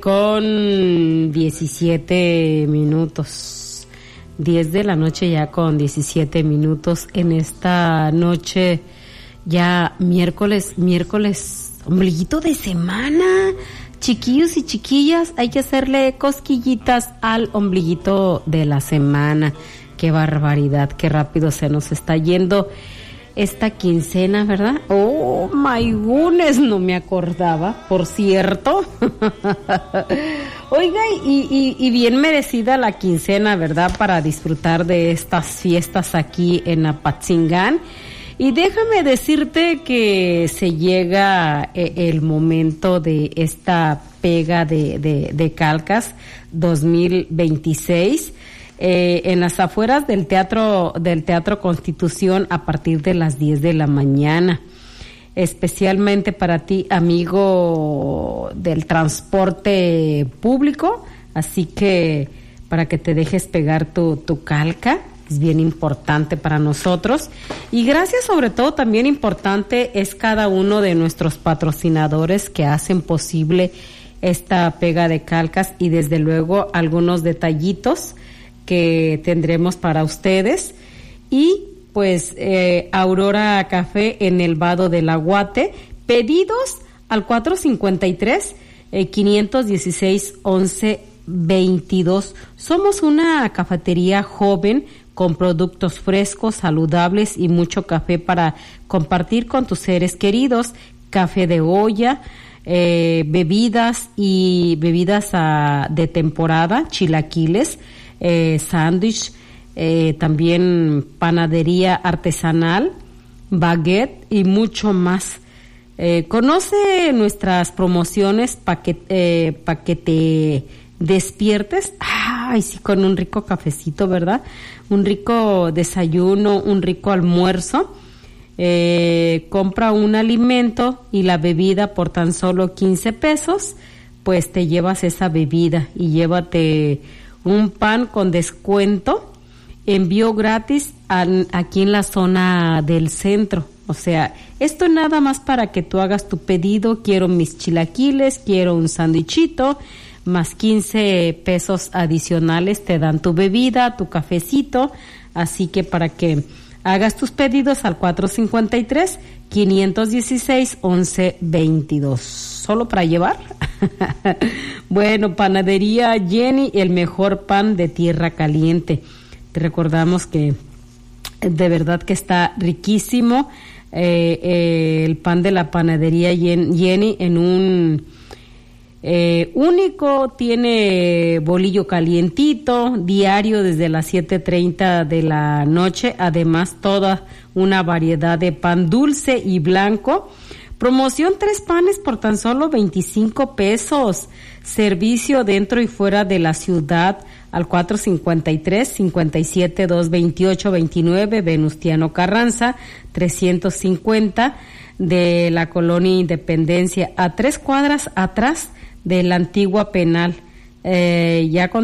con 17 minutos. 10 de la noche ya con 17 minutos en esta noche, ya miércoles, ombliguito de semana. Chiquillos y chiquillas, hay que hacerle cosquillitas al ombliguito de la semana. Qué barbaridad, qué rápido se nos está yendo esta quincena, ¿verdad? Oh, my goodness, no me acordaba, por cierto. Oiga, y bien merecida la quincena, ¿verdad? Para disfrutar de estas fiestas aquí en Apatzingán. Y déjame decirte que se llega el momento de esta pega de Calcas 2026 en las afueras del Teatro Constitución a partir de las 10 de la mañana. Especialmente para ti, amigo del transporte público, así que para que te dejes pegar tu calca. Es bien importante para nosotros. Y gracias, sobre todo, también importante es cada uno de nuestros patrocinadores que hacen posible esta pega de calcas y desde luego algunos detallitos que tendremos para ustedes. Y pues Aurora Café en el Vado del Aguate. Pedidos al 453-516-1122. Somos una cafetería joven con productos frescos, saludables y mucho café para compartir con tus seres queridos. Café de olla, bebidas de temporada, chilaquiles, sándwich, también panadería artesanal, baguette y mucho más. Conoce nuestras promociones para que te despiertes, ay, sí, con un rico cafecito, ¿verdad? Un rico desayuno, un rico almuerzo. Compra un alimento y la bebida por tan solo 15 pesos, pues te llevas esa bebida y llévate un pan con descuento, envío gratis aquí en la zona del centro. O sea, esto nada más para que tú hagas tu pedido. Quiero mis chilaquiles, quiero un sándwichito, más 15 pesos adicionales te dan tu bebida, tu cafecito. Así que para que hagas tus pedidos al 453-516-1122. ¿Solo para llevar? Bueno, Panadería Jenny, el mejor pan de Tierra Caliente. Te recordamos que de verdad que está riquísimo el pan de la Panadería Jenny en un único. Tiene bolillo calientito, diario desde las 7:30 de la noche. Además, toda una variedad de pan dulce y blanco. Promoción 3 panes por tan solo 25 pesos. Servicio dentro y fuera de la ciudad al 453-57-228-29 Venustiano Carranza, 350 de la Colonia Independencia, a 3 cuadras atrás de la antigua penal. Ya con